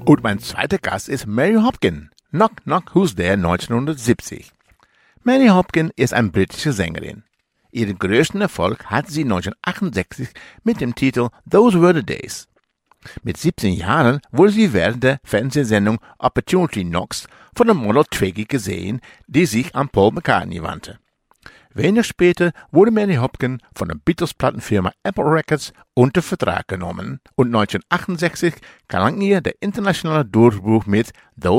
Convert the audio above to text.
Und mein zweiter Gast ist Mary Hopkin. Knock Knock Who's There 1970. Mary Hopkin ist eine britische Sängerin. Ihren größten Erfolg hatte sie 1968 mit dem Titel Those Were the Days. Mit 17 Jahren wurde sie während der Fernsehsendung Opportunity Knocks von der Model Twiggy gesehen, die sich an Paul McCartney wandte. Wenig später wurde Mary Hopkin von der Beatles-Plattenfirma Apple Records unter Vertrag genommen und 1968 gelang ihr der internationale Durchbruch mit Those